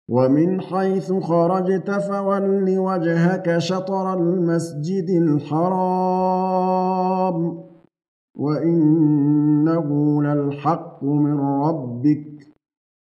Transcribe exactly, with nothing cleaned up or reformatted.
ومن حيث خرجت فول وجهك شطر المسجد الحرام وإنه للحق من ربك